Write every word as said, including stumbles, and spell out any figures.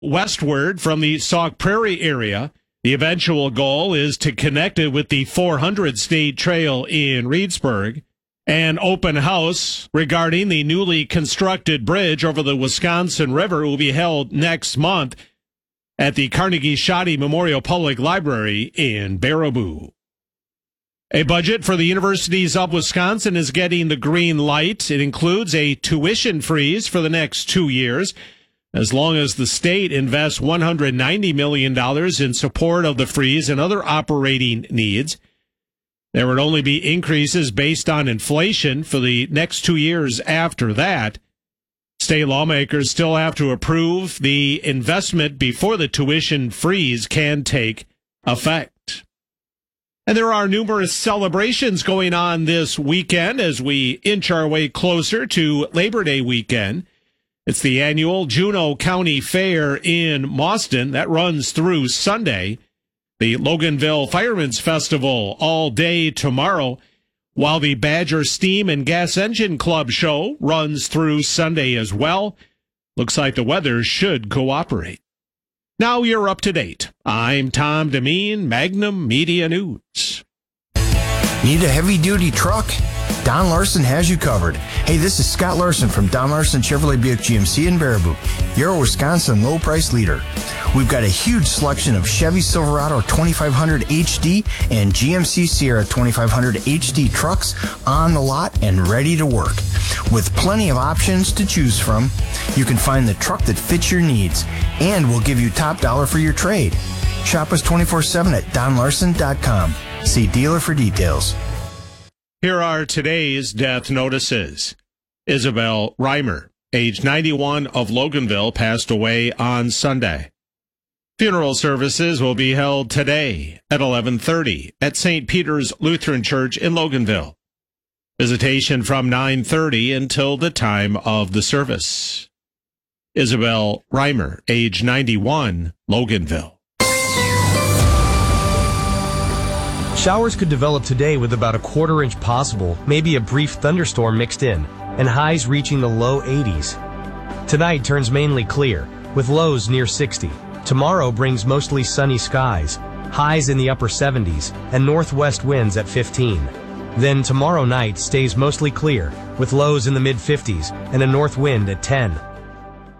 westward from the Sauk Prairie area. The eventual goal is to connect it with the four hundred State Trail in Reedsburg. An open house regarding the newly constructed bridge over the Wisconsin River will be held next month at the Carnegie Shoddy Memorial Public Library in Baraboo. A budget for the universities of Wisconsin is getting the green light. It includes a tuition freeze for the next two years, as long as the state invests one hundred ninety million dollars in support of the freeze and other operating needs. There would only be increases based on inflation for the next two years after that. State lawmakers still have to approve the investment before the tuition freeze can take effect. And there are numerous celebrations going on this weekend as we inch our way closer to Labor Day weekend. It's the annual Juneau County Fair in Mauston that runs through Sunday. The Loganville Firemen's Festival all day tomorrow, while the Badger Steam and Gas Engine Club show runs through Sunday as well. Looks like the weather should cooperate. Now you're up to date. I'm Tom Demeen, Magnum Media News. Need a heavy-duty truck? Don Larson has you covered. Hey, this is Scott Larson from Don Larson Chevrolet Buick G M C in Baraboo, your Wisconsin low-price leader. We've got a huge selection of Chevy Silverado twenty-five hundred H D and G M C Sierra twenty-five hundred H D trucks on the lot and ready to work. With plenty of options to choose from, you can find the truck that fits your needs, and we'll give you top dollar for your trade. Shop us twenty-four seven at don larson dot com. See dealer for details. Here are today's death notices. Isabel Reimer, age ninety-one, of Loganville, passed away on Sunday. Funeral services will be held today at eleven thirty at Saint Peter's Lutheran Church in Loganville. Visitation from nine thirty until the time of the service. Isabel Reimer, age ninety-one, Loganville. Showers could develop today with about a quarter inch possible, maybe a brief thunderstorm mixed in, and highs reaching the low eighties. Tonight turns mainly clear, with lows near sixty. Tomorrow brings mostly sunny skies, highs in the upper seventies, and northwest winds at fifteen. Then tomorrow night stays mostly clear, with lows in the mid fifties and a north wind at ten.